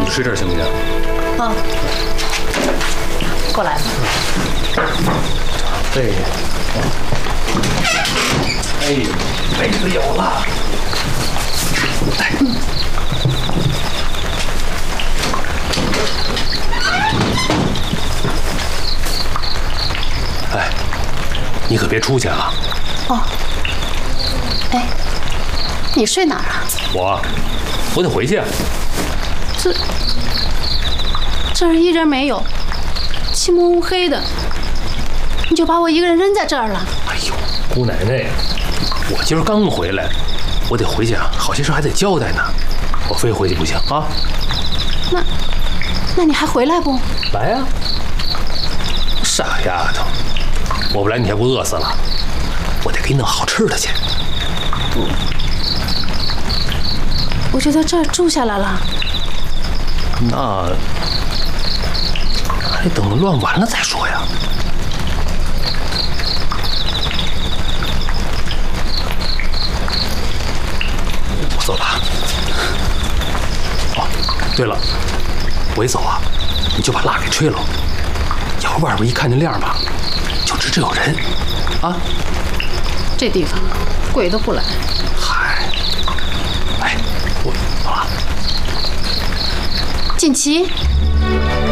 就睡这儿行不行？ 啊，过来吧。 对。哎，被子有了。哎，你可别出去啊！ 哦，哎，你睡哪儿啊？ 我得回去。 这儿一人没有，漆蒙乌黑的，你就把我一个人扔在这儿了？ 哎呦，姑奶奶，我今儿刚回来，我得回去啊，好些事还得交代呢，我非回去不行啊。 那你还回来不？ 来呀，傻丫头，我不来你还不饿死了？我得给你弄好吃的去。 我就在这儿住下来了。 那还等乱完了再说呀。我走了。哦，对了，我一走啊，你就把蜡给吹了。要是外边一看见亮吧，就知这有人啊。 这地方鬼都不来。 嗨，哎，我走了。 锦旗。